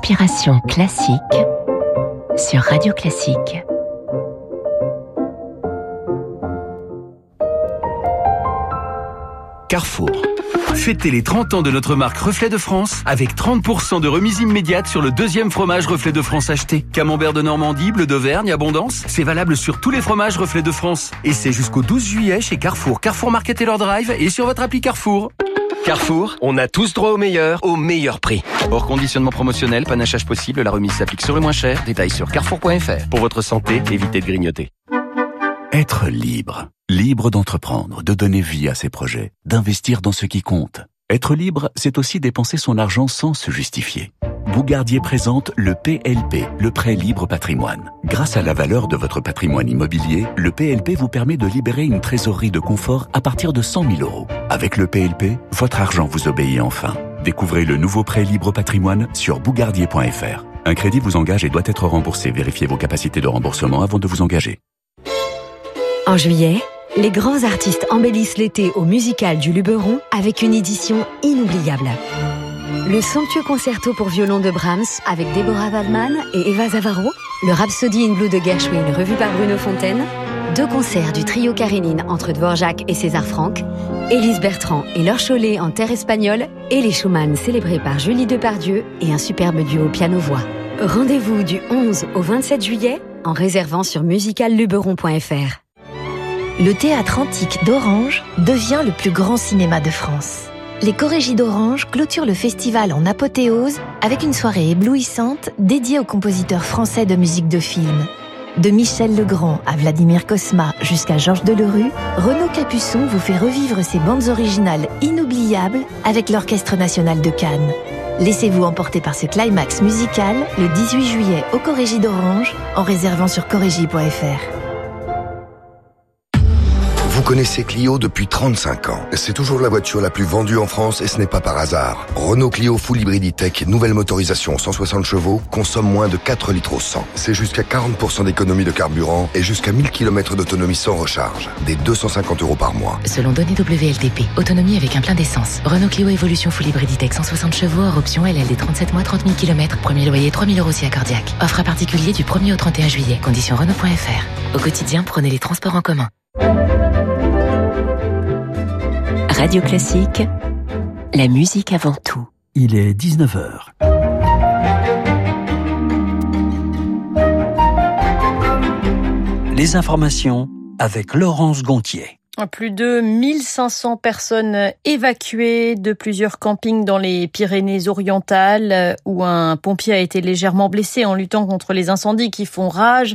Inspiration classique sur Radio Classique. Carrefour. Fêtez les 30 ans de notre marque Reflet de France avec 30% de remise immédiate sur le deuxième fromage Reflet de France acheté. Camembert de Normandie, bleu d'Auvergne, Abondance. C'est valable sur tous les fromages Reflet de France. Et c'est jusqu'au 12 juillet chez Carrefour, Carrefour Market et leur drive et sur votre appli Carrefour. Carrefour, on a tous droit au meilleur prix. Hors conditionnement promotionnel, panachage possible, la remise s'applique sur le moins cher. Détails sur carrefour.fr. Pour votre santé, évitez de grignoter. Être libre. Libre d'entreprendre, de donner vie à ses projets, d'investir dans ce qui compte. Être libre, c'est aussi dépenser son argent sans se justifier. Bougardier présente le PLP, le prêt libre patrimoine. Grâce à la valeur de votre patrimoine immobilier, le PLP vous permet de libérer une trésorerie de confort à partir de 100 000 €. Avec le PLP, votre argent vous obéit enfin. Découvrez le nouveau prêt libre patrimoine sur bougardier.fr. Un crédit vous engage et doit être remboursé. Vérifiez vos capacités de remboursement avant de vous engager. En juillet, les grands artistes embellissent l'été au Musical du Luberon avec une édition inoubliable. Le somptueux concerto pour violon de Brahms avec Deborah Waldman et Eva Zavaro, le Rhapsody in Blue de Gershwin revu par Bruno Fontaine, 2 concerts du trio Karénine entre Dvorak et César Franck, Élise Bertrand et Laure Chollet en terre espagnole et les Schumann célébrés par Julie Depardieu et un superbe duo piano-voix. Rendez-vous du 11 au 27 juillet en réservant sur musicalluberon.fr. Le théâtre antique d'Orange devient le plus grand cinéma de France. Les Chorégies d'Orange clôturent le festival en apothéose avec une soirée éblouissante dédiée aux compositeurs français de musique de film. De Michel Legrand à Vladimir Cosma jusqu'à Georges Delerue, Renaud Capuçon vous fait revivre ses bandes originales inoubliables avec l'Orchestre national de Cannes. Laissez-vous emporter par ce climax musical le 18 juillet aux Chorégies d'Orange en réservant sur chorégie.fr. Vous connaissez Clio depuis 35 ans. C'est toujours la voiture la plus vendue en France et ce n'est pas par hasard. Renault Clio Full Hybrid E-Tech, nouvelle motorisation 160 chevaux, consomme moins de 4 litres au 100. C'est jusqu'à 40% d'économie de carburant et jusqu'à 1000 km d'autonomie sans recharge. Des 250 € par mois. Selon données WLTP, autonomie avec un plein d'essence. Renault Clio Evolution Full Hybrid E-Tech 160 chevaux, hors option LLD 37 mois, 30 000 km. Premier loyer 3 000 € si accordiaque. Offre à particulier du 1er au 31 juillet. Conditions Renault.fr. Au quotidien, prenez les transports en commun. Radio Classique, la musique avant tout. Il est 19h. Les informations avec Laurence Gontier. Plus de 1500 personnes évacuées de plusieurs campings dans les Pyrénées-Orientales où un pompier a été légèrement blessé en luttant contre les incendies qui font rage.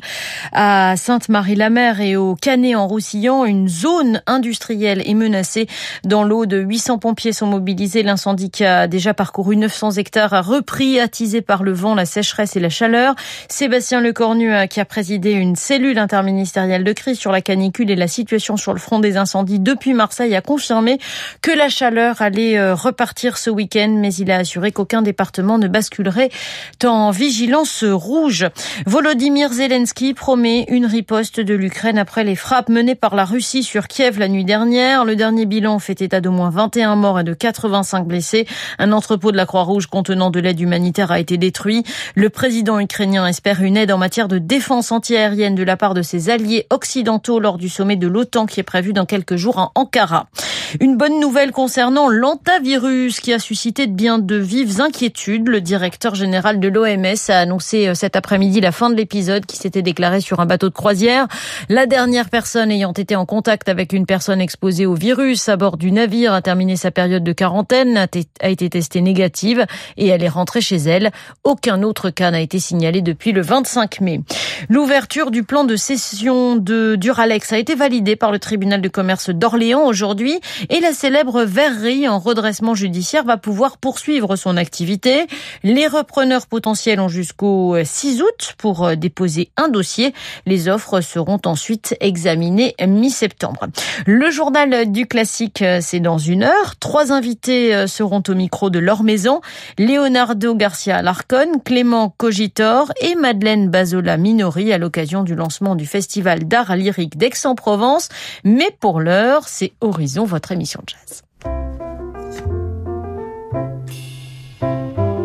À Sainte-Marie-la-Mer et au Canet-en-Roussillon, une zone industrielle est menacée. Dans l'eau, de 800 pompiers sont mobilisés. L'incendie qui a déjà parcouru 900 hectares a repris, attisé par le vent, la sécheresse et la chaleur. Sébastien Lecornu, qui a présidé une cellule interministérielle de crise sur la canicule et la situation sur le front des incendies depuis Marseille, a confirmé que la chaleur allait repartir ce week-end, mais il a assuré qu'aucun département ne basculerait en vigilance rouge. Volodymyr Zelensky promet une riposte de l'Ukraine après les frappes menées par la Russie sur Kiev la nuit dernière. Le dernier bilan fait état d'au moins 21 morts et de 85 blessés. Un entrepôt de la Croix-Rouge contenant de l'aide humanitaire a été détruit. Le président ukrainien espère une aide en matière de défense antiaérienne de la part de ses alliés occidentaux lors du sommet de l'OTAN qui est prévu dans quelques jours à Ankara. Une bonne nouvelle concernant l'hantavirus qui a suscité bien de vives inquiétudes. Le directeur général de l'OMS a annoncé cet après-midi la fin de l'épisode qui s'était déclaré sur un bateau de croisière. La dernière personne ayant été en contact avec une personne exposée au virus à bord du navire a terminé sa période de quarantaine, a été testée négative et elle est rentrée chez elle. Aucun autre cas n'a été signalé depuis le 25 mai. L'ouverture du plan de cession de Duralex a été validée par le tribunal de commerce d'Orléans aujourd'hui et la célèbre verrerie en redressement judiciaire va pouvoir poursuivre son activité. Les repreneurs potentiels ont jusqu'au 6 août pour déposer un dossier. Les offres seront ensuite examinées mi-septembre. Le journal du classique, c'est dans 1 heure. 3 invités seront au micro de leur maison. Leonardo Garcia Alarcón, Clément Cogitor et Madeleine Bazola Minori à l'occasion du lancement du Festival d'art lyrique d'Aix-en-Provence. Mais pour l'heure, c'est Horizon, votre émission de jazz.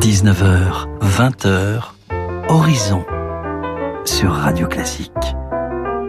19h, 20h, Horizon sur Radio Classique.